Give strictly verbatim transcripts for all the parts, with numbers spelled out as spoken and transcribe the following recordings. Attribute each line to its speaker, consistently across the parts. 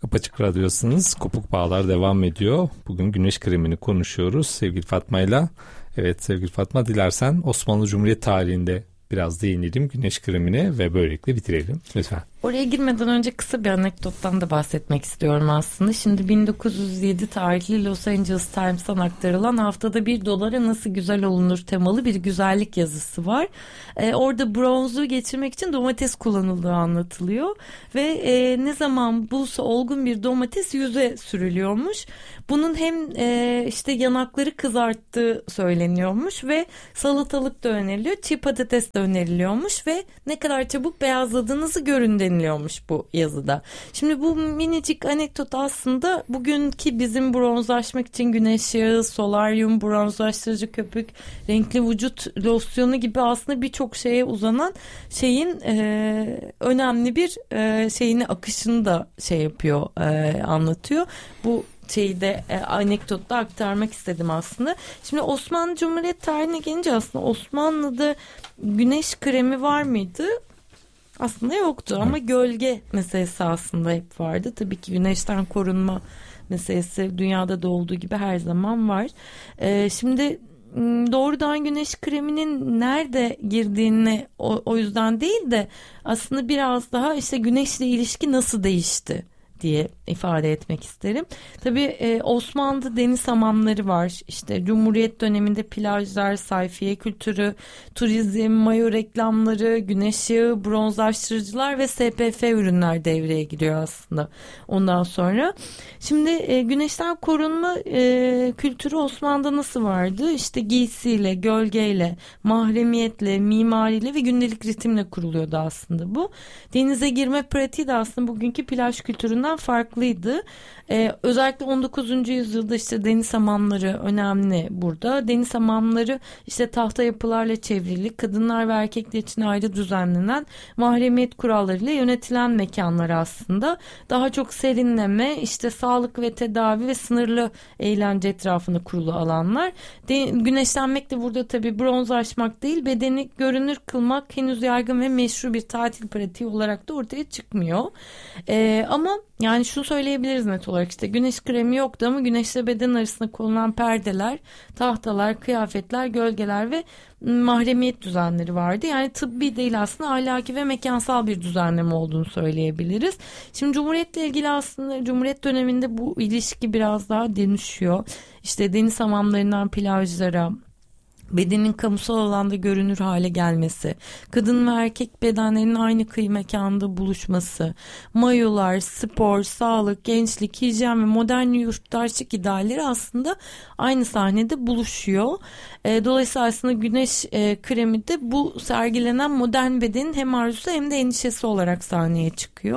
Speaker 1: Apaçık Radyo'sunuz. Kopuk Bağlar devam ediyor. Bugün güneş kremini konuşuyoruz sevgili Fatma'yla. Evet sevgili Fatma, dilersen Osmanlı Cumhuriyet tarihinde biraz değinelim güneş kremine ve böylelikle bitirelim. Lütfen.
Speaker 2: Oraya girmeden önce kısa bir anekdottan da bahsetmek istiyorum aslında. Şimdi bin dokuz yüz yedi tarihli Los Angeles Times'tan aktarılan haftada bir dolara nasıl güzel olunur temalı bir güzellik yazısı var. Ee, orada bronzu geçirmek için domates kullanıldığı anlatılıyor. Ve e, ne zaman bulsa olgun bir domates yüze sürülüyormuş. Bunun hem e, işte yanakları kızarttığı söyleniyormuş ve salatalık da öneriliyor. Çiğ patates de öneriliyormuş ve ne kadar çabuk beyazladığınızı görün deniliyormuş bu yazıda. Şimdi bu minicik anekdot aslında bugünkü bizim bronzlaşmak için güneş yağı, solaryum, bronzlaştırıcı köpük, renkli vücut losyonu gibi aslında birçok şeye uzanan şeyin e, önemli bir e, şeyini akışını da şey yapıyor, e, anlatıyor. Bu şeyi de e, anekdotta aktarmak istedim aslında. Şimdi Osmanlı Cumhuriyet tarihine gelince aslında Osmanlı'da güneş kremi var mıydı? Aslında yoktu ama gölge meselesi aslında hep vardı. Tabii ki güneşten korunma meselesi dünyada da olduğu gibi her zaman var. Ee, şimdi doğrudan güneş kreminin nerede girdiğini o, o yüzden değil de aslında biraz daha işte güneşle ilişki nasıl değişti diye ifade etmek isterim. Tabii e, Osmanlı'da deniz hamamları var. İşte Cumhuriyet döneminde plajlar, sayfiye kültürü, turizm, mayo reklamları, güneş yağı, bronzlaştırıcılar ve S P F ürünler devreye giriyor aslında. Ondan sonra şimdi e, güneşten korunma e, kültürü Osmanlı'da nasıl vardı? İşte giysiyle, gölgeyle, mahremiyetle, mimariyle ve gündelik ritimle kuruluyordu aslında bu. Denize girme pratiği de aslında bugünkü plaj kültüründen farklıydı. Ee, özellikle on dokuzuncu yüzyılda işte deniz hamamları önemli burada. Deniz hamamları işte tahta yapılarla çevrili, kadınlar ve erkekler için ayrı düzenlenen mahremiyet kurallarıyla yönetilen mekanlar aslında. Daha çok serinleme, işte sağlık ve tedavi ve sınırlı eğlence etrafında kurulu alanlar. De, güneşlenmek de burada tabii bronzlaşmak değil, bedeni görünür kılmak henüz yaygın ve meşru bir tatil pratiği olarak da ortaya çıkmıyor. Ee, ama yani şunu söyleyebiliriz net olarak, işte güneş kremi yoktu ama güneşle beden arasında konulan perdeler, tahtalar, kıyafetler, gölgeler ve mahremiyet düzenleri vardı. Yani tıbbi değil aslında ahlaki ve mekansal bir düzenleme olduğunu söyleyebiliriz. Şimdi Cumhuriyet'le ilgili aslında Cumhuriyet döneminde bu ilişki biraz daha dönüşüyor. İşte deniz hamamlarından plajlara, bedenin kamusal alanda görünür hale gelmesi, kadın ve erkek bedenlerinin aynı kıyı mekanda buluşması, mayolar, spor, sağlık, gençlik, hijyen ve modern yurttaşlık idealleri aslında aynı sahnede buluşuyor. E, dolayısıyla aslında güneş e, kremi de bu sergilenen modern bedenin hem arzusu hem de endişesi olarak sahneye çıkıyor.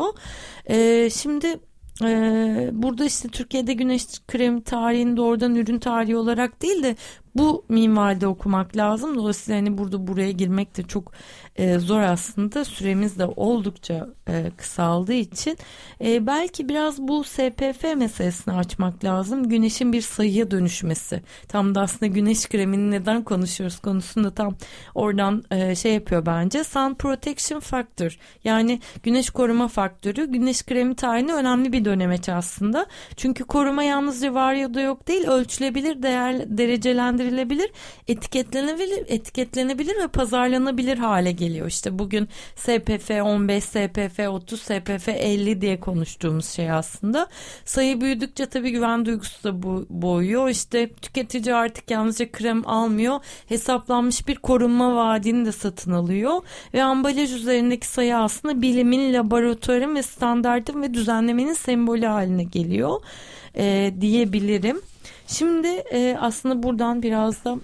Speaker 2: E, şimdi Ee, burada işte Türkiye'de güneş kremi tarihini doğrudan ürün tarihi olarak değil de bu minvalde okumak lazım. Dolayısıyla hani burada buraya girmek de çok e, zor aslında. Süremiz de oldukça e, kısaldığı için e, belki biraz bu S P F meselesini açmak lazım. Güneşin bir sayıya dönüşmesi. Tam da aslında güneş kremini neden konuşuyoruz konusunda tam oradan e, şey yapıyor bence. Sun Protection Factor, yani güneş koruma faktörü güneş kremi tarihinde önemli bir dönemeç aslında. Çünkü koruma yalnızca var ya da yok değil, ölçülebilir, değer, derecelendirilebilir, etiketlenebilir, etiketlenebilir ve pazarlanabilir hale geliyor. İşte bugün S P F on beş, S P F otuz, S P F elli diye konuştuğumuz şey aslında. Sayı büyüdükçe tabii güven duygusu da bu, boğuyor. İşte tüketici artık yalnızca krem almıyor, hesaplanmış bir korunma vaadini de satın alıyor ve ambalaj üzerindeki sayı aslında bilimin, laboratuvarın ve standartın ve düzenlemenin sembolü haline geliyor e, diyebilirim. Şimdi e, aslında buradan biraz da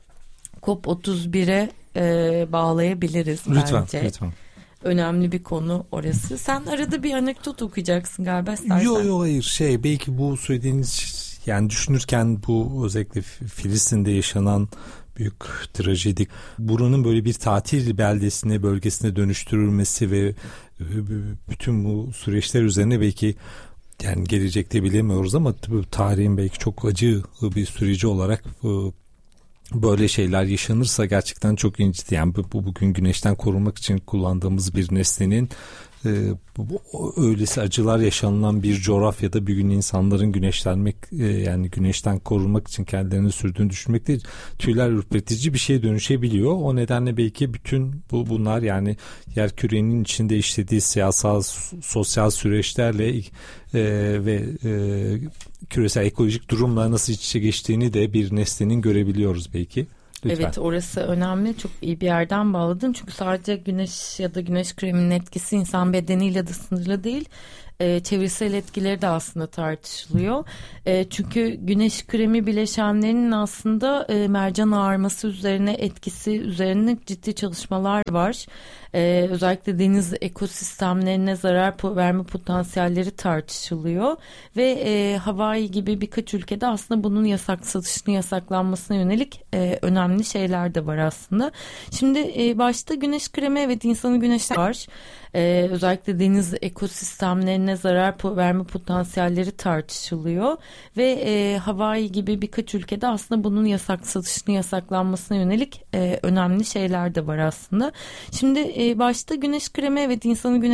Speaker 2: COP otuz bire e, bağlayabiliriz
Speaker 1: lütfen,
Speaker 2: bence.
Speaker 1: Lütfen.
Speaker 2: Önemli bir konu orası. Sen arada bir anekdot okuyacaksın galiba istersen.
Speaker 1: Yok yok hayır şey belki bu söylediğiniz yani düşünürken bu özellikle Filistin'de yaşanan büyük trajedi, buranın böyle bir tatil beldesine, bölgesine dönüştürülmesi ve bütün bu süreçler üzerine belki yani gelecekte bilemiyoruz ama tarihin belki çok acı bir süreci olarak böyle şeyler yaşanırsa gerçekten çok inciti. Yani bu bugün güneşten korunmak için kullandığımız bir nesnenin e, bu, bu, öylesi acılar yaşanılan bir coğrafyada bir gün insanların güneşlenmek e, yani güneşten korunmak için kendilerini sürdüğünü düşünmek değil, tüyler ürpetici bir şeye dönüşebiliyor. O nedenle belki bütün bu bunlar yani yerkürenin içinde işlediği siyasal sosyal süreçlerle e, ve e, küresel ekolojik durumla nasıl iç içe geçtiğini de bir nesnenin görebiliyoruz belki. Lütfen.
Speaker 2: Evet, orası önemli. Çok iyi bir yerden bağladın. Çünkü sadece güneş ya da güneş kreminin etkisi insan bedeniyle de sınırlı değil. E, çevresel etkileri de aslında tartışılıyor. E, çünkü güneş kremi bileşenlerinin aslında e, mercan ağarması üzerine etkisi üzerine ciddi çalışmalar var. E, özellikle deniz ekosistemlerine zarar verme potansiyelleri tartışılıyor. Ve e, Hawaii gibi birkaç ülkede aslında bunun yasak satışını yasaklanmasına yönelik e, önemli şeyler de var aslında. Şimdi e, başta güneş kremi, evet, insanı güneşten var. Ee, özellikle deniz ekosistemlerine zarar verme potansiyelleri tartışılıyor ve e, Hawaii gibi birkaç ülkede aslında bunun yasak satışını yasaklanmasına yönelik e, önemli şeyler de var aslında. Şimdi e, başta güneş kremi, evet, insanı güneş